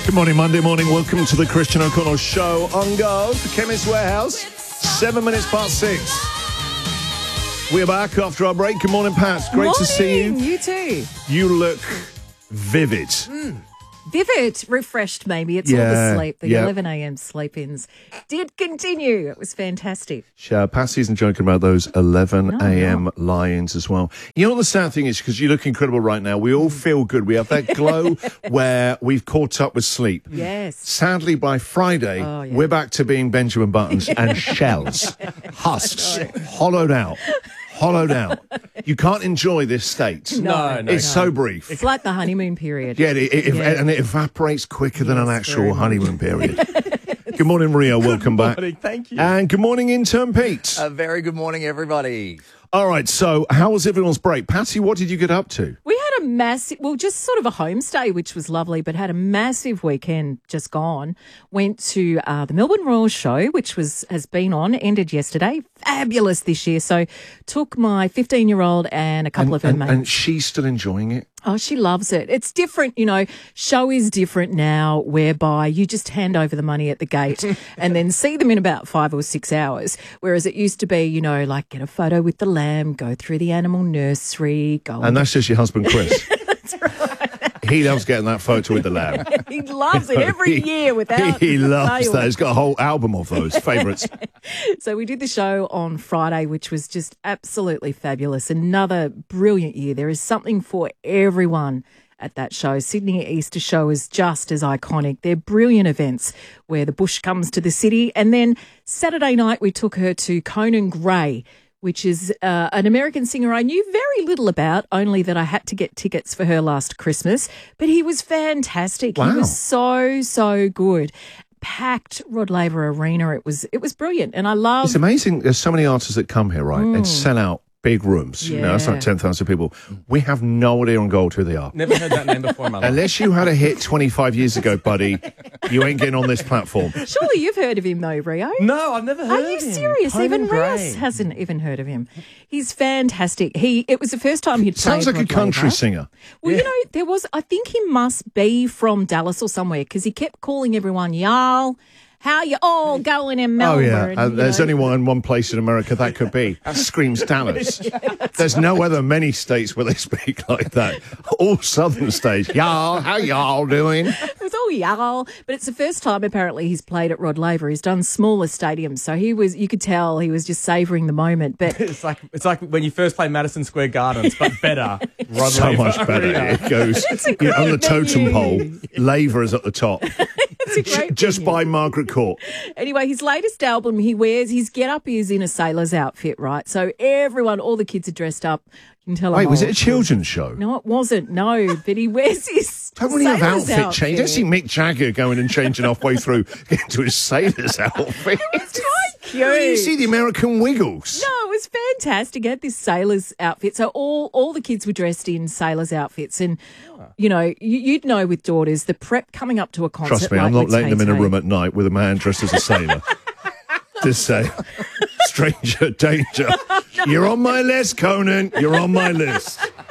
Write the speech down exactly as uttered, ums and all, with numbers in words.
Good morning, Monday morning. Welcome to the Christian O'Connell Show on Go for Chemist Warehouse. Seven minutes past six. We're back after our break. Good morning, Pat. Great morning. to see you. You too. You look vivid. Mm. Vivid, refreshed maybe. It's Yeah, all the sleep. The yeah. eleven a.m. sleep-ins did continue. It was fantastic. Yeah, Patsy isn't joking about those eleven No, a.m. no. lie-ins as well. You know what the sad thing is? Because you look incredible right now. We all feel good. We have that glow where we've caught up with sleep. Yes. Sadly, by Friday, Oh, yeah. we're back to being Benjamin Buttons and shells, husks, hollowed out, hollowed out. You can't enjoy this state. No, no, It's no. so brief. It's like the honeymoon period. Yeah, it, it, Yeah. and it evaporates quicker than an Yes, actual very much. honeymoon period. Good morning, Rio. Welcome back. morning, thank you. And good morning, intern Pete. A very good morning, everybody. All right, so how was everyone's break? Patty, what did you get up to? We had a massive, well, just sort of a homestay, which was lovely, but had a massive weekend just gone. Went to uh, the Melbourne Royal Show, which was has been on, ended yesterday. Fabulous this year. So took my fifteen-year-old and a couple And, of her and, mates. and she's still enjoying it? Oh, she loves it. It's different, you know, show is different now whereby you just hand over the money at the gate and then see them in about five or six hours. Whereas it used to be, you know, like get a photo with the lamb, go through the animal nursery, go. And that's just your husband, Chris. That's right. He loves getting that photo with the lamb. He loves it every He- year without He loves fail. that. He's got a whole album of those favourites. So we did the show on Friday, which was just absolutely fabulous. Another brilliant year. There is something for everyone at that show. Sydney Easter Show is just as iconic. They're brilliant events where the bush comes to the city. And then Saturday night, we took her to Conan Gray, which is uh, an American singer I knew very little about, only that I had to get tickets for her last Christmas. But he was fantastic. Wow. He was so, so good. Packed Rod Laver Arena. It was it was brilliant. And I love... It's amazing. There's so many artists that come here, right, and sell out big rooms. You know, that's Yeah. like ten thousand people. We have no idea on Gold who they are. Never heard that name before in my life. Unless you had a hit twenty-five years ago, buddy, you ain't getting on this platform. Surely you've heard of him though, Rio. No, I've never heard Are you of him. serious? Conan Even Gray. Rios hasn't even heard of him. He's fantastic. He it was the first time he'd Sounds played like a Rod country Laver. singer. Well, you know, there was. I think he must be from Dallas or somewhere because he kept calling everyone y'all. How you all going in Oh, Melbourne? yeah. Uh, you there's know. only one, one place in America that could be. That screams Dallas. There's no other many states where they speak like that. All southern states. Y'all, how y'all doing? It was all y'all, but it's the first time apparently he's played at Rod Laver. He's done smaller stadiums, so he was. You could tell he was just savouring the moment. But It's like it's like when you first play Madison Square Gardens, but better. Rod So Laver much better. Arena. It goes you know, on the totem pole. Laver is at the top. it's a great Just venue. by Margaret Court. Anyway, his latest album, he wears his get-up is in a sailor's outfit, right? So everyone, all the kids are dressed up. You can tell. Wait, I'm was it old. a children's show? No, it wasn't. No, but he wears his Don't really have sailor's outfit change. You don't see Mick Jagger going and changing halfway through into his sailor's outfit. It's quite cute. You see the American Wiggles. No, it was fantastic. He had this sailor's outfit. So all, all the kids were dressed in sailor's outfits. And, you know, you, you'd know with daughters, the prep coming up to a concert. Trust me, like I'm not with letting them in a Tay-Tay. room at night with a man dressed as a sailor. Just say, stranger danger. You're on my list, Conan. You're on my list.